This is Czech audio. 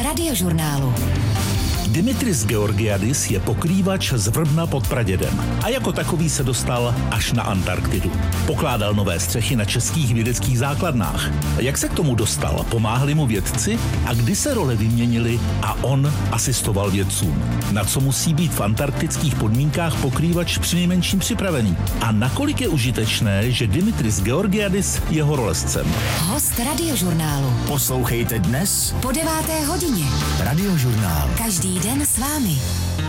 Radiožurnálu. Dimitris Georgiadis je pokrývač z Vrbna pod Pradědem a jako takový se dostal až na Antarktidu. Pokládal nové střechy na českých vědeckých základnách. Jak se k tomu dostal? Pomáhali mu vědci a kdy se role vyměnily a on asistoval vědcům? Na co musí být v antarktických podmínkách pokrývač přinejmenším připravený? A nakolik je užitečné, že Dimitris Georgiadis je horolezcem? Host Radiožurnálu. Poslouchejte dnes Po 9. hodině. Radiožurnál. Každý den s vámi.